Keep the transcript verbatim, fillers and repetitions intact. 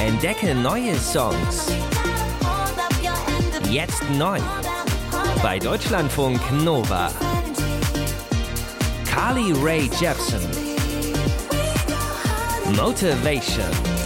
Entdecke neue Songs. Jetzt neu. Bei Deutschlandfunk Nova. Carly Rae Jepsen. Motivation.